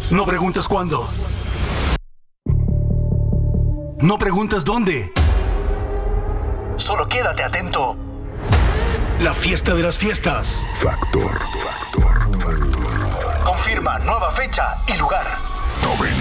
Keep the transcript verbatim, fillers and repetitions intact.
No preguntas cuándo. No preguntas dónde. Solo quédate atento. La fiesta de las fiestas. Factor, factor, factor. Confirma nueva fecha y lugar.